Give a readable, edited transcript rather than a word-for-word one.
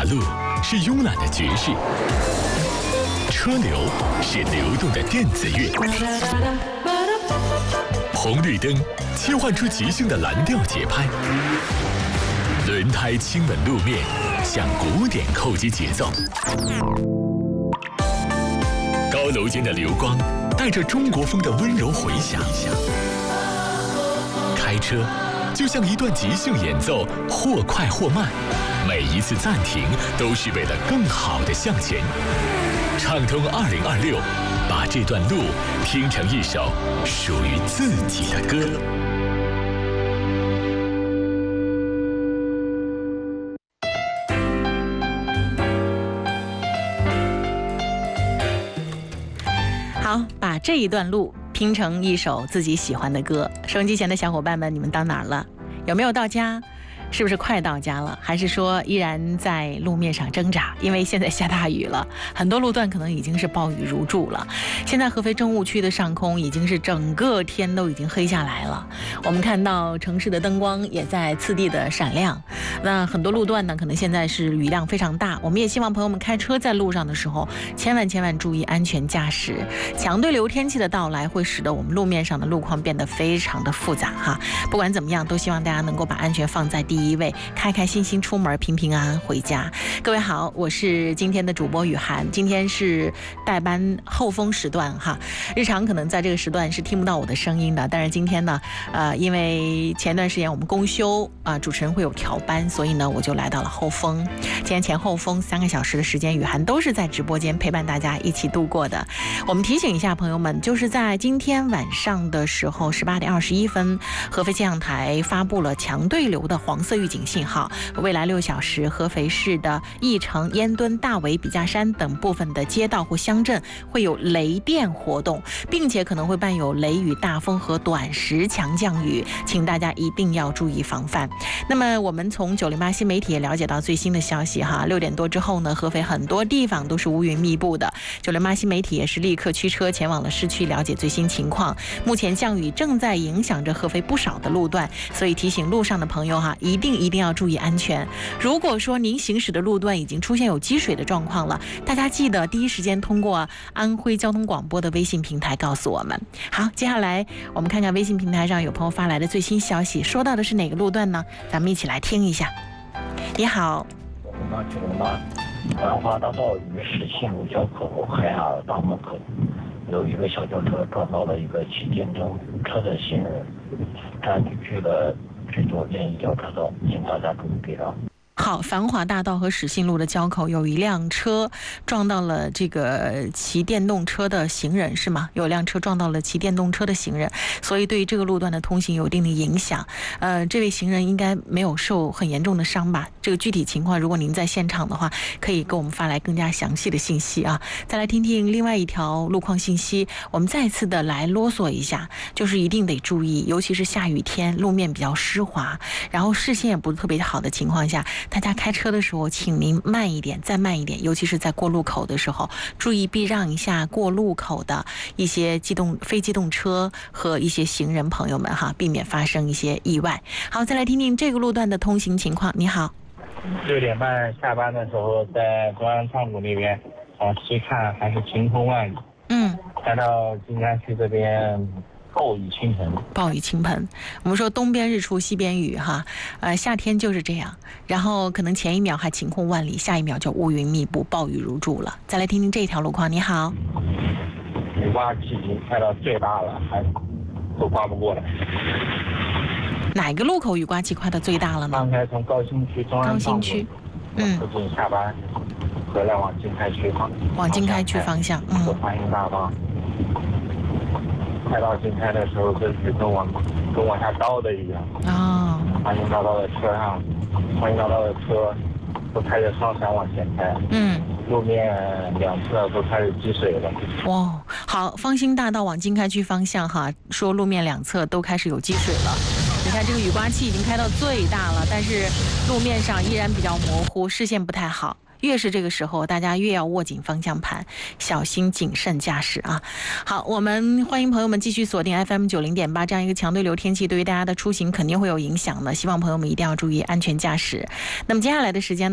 路是慵懒的爵士，车流是流动的电子乐，红绿灯切换出即兴的蓝调节拍，轮胎亲吻路面，向鼓点扣击节奏。高楼间的流光带着中国风的温柔回响。开车就像一段即兴演奏，或快或慢，每一次暂停都是为了更好的向前。畅通2026，把这段路听成一首属于自己的歌。 好，把这一段路拼成一首自己喜欢的歌。收音机前的小伙伴们，你们到哪儿了？有没有到家？是不是快到家了？还是说依然在路面上挣扎？因为现在下大雨了，很多路段可能已经是暴雨如注了。现在合肥政务区的上空已经是整个天都已经黑下来了，我们看到城市的灯光也在次第的闪亮。那很多路段呢，可能现在是雨量非常大，我们也希望朋友们开车在路上的时候，千万注意安全驾驶。强对流天气的到来会使得我们路面上的路况变得非常的复杂哈。不管怎么样，都希望大家能够把安全放在第一位，开开心心出门，平平安安回家。各位好，我是今天的主播雨涵，今天是代班后风时段哈。日常可能在这个时段是听不到我的声音的，但是今天呢，因为前段时间我们公休主持人会有调班，所以呢我就来到了后风。今天前后风3个小时的时间，雨涵都是在直播间陪伴大家一起度过的。我们提醒一下朋友们，就是在今天晚上的时候18点21分，合肥气象台发布了强对流的黄色预警信号，未来6小时，合肥市的义城、烟墩、大围、笔架山等部分的街道或乡镇会有雷电活动，并且可能会伴有雷雨、大风和短时强降雨，请大家一定要注意防范。那么我们从908新媒体也了解到最新的消息哈，6点多之后呢，合肥很多地方都是乌云密布的。908新媒体也是立刻驱车前往了市区了解最新情况。目前降雨正在影响着合肥不少的路段，所以提醒路上的朋友哈，一定要注意安全。如果说您行驶的路段已经出现有积水的状况了，大家记得第一时间通过安徽交通广播的微信平台告诉我们。好，接下来我们看看微信平台上有朋友发来的最新消息，说到的是哪个路段呢？咱们一起来听一下。你好 908繁华大道与市信路交口海尔大门口，有一个小轿车撞到了一个骑电动车的行人，占据了这座建议交车道，请大家注意避让。 好，繁华大道和始信路的交口有一辆车撞到了这个骑电动车的行人，是吗？有辆车撞到了骑电动车的行人，所以对于这个路段的通行有一定的影响。这位行人应该没有受很严重的伤吧？这个具体情况，如果您在现场的话，可以给我们发来更加详细的信息啊。再来听听另外一条路况信息，我们再次的来啰嗦一下，就是一定得注意，尤其是下雨天，路面比较湿滑，然后视线也不是特别好的情况下，大家开车的时候请您慢一点，再慢一点，尤其是在过路口的时候，注意避让一下过路口的一些非机动车和一些行人朋友们哈，避免发生一些意外。好，再来听听这个路段的通行情况。你好 ，6点半下班的时候，在中央仓库那边往西看还是晴空万里，来到静安区这边暴雨倾盆。 暴雨倾盆，我们说东边日出西边雨哈，夏天就是这样，然后可能前一秒还晴空万里，下一秒就乌云密布，暴雨如注了。再来听听这条路况。你好， 雨刮器已经开到最大了，还都刮不过来。 哪个路口雨刮器快到最大了呢？ 刚才从高新区中央仓库附近下班，回来往经开区方向，走欢迎大道。开到经开的时候，这雨跟往下倒的一样。欢迎大道的车都开着双闪往前开。路面两侧都开始积水了。 哇，好，方兴大道往经开区方向哈，说路面两侧都开始有积水了。你看这个雨刮器已经开到最大了，但是路面上依然比较模糊，视线不太好。越是这个时候，大家越要握紧方向盘，小心谨慎驾驶啊！好，我们欢迎朋友们继续锁定 FM 90.8，这样一个强对流天气对于大家的出行肯定会有影响的，希望朋友们一定要注意安全驾驶。那么接下来的时间